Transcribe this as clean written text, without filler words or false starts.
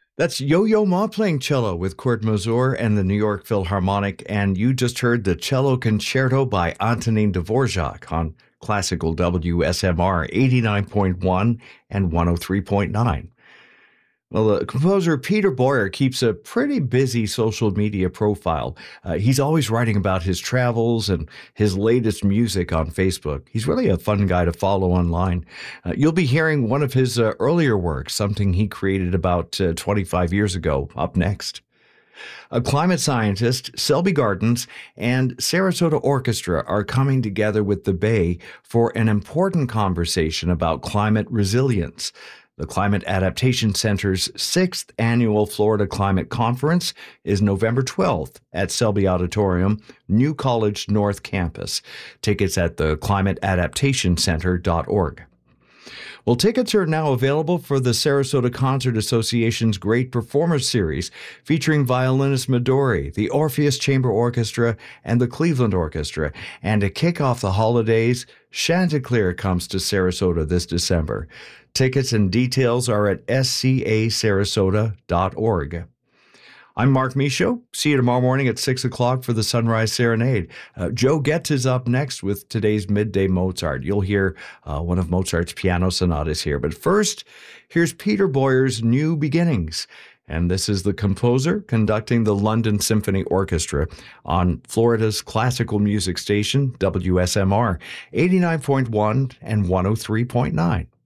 That's Yo-Yo Ma playing cello with Kurt Mazur and the New York Philharmonic, and you just heard the Cello Concerto by Antonin Dvorak on classical WSMR 89.1 and 103.9. Well, the composer Peter Boyer keeps a pretty busy social media profile. He's always writing about his travels and his latest music on Facebook. He's really a fun guy to follow online. You'll be hearing one of his earlier works, something he created about 25 years ago, up next. A climate scientist, Selby Gardens, and Sarasota Orchestra are coming together with the Bay for an important conversation about climate resilience. The Climate Adaptation Center's 6th annual Florida Climate Conference is November 12th at Selby Auditorium, New College North Campus. Tickets at theclimateadaptationcenter.org. Well, tickets are now available for the Sarasota Concert Association's Great Performers Series, featuring violinist Midori, the Orpheus Chamber Orchestra, and the Cleveland Orchestra. And to kick off the holidays, Chanticleer comes to Sarasota this December. Tickets and details are at scasarasota.org. I'm Mark Michaud. See you tomorrow morning at 6 o'clock for the Sunrise Serenade. Joe Getz is up next with today's Midday Mozart. You'll hear one of Mozart's piano sonatas here. But first, here's Peter Boyer's New Beginnings. And this is the composer conducting the London Symphony Orchestra on Florida's classical music station, WSMR 89.1 and 103.9.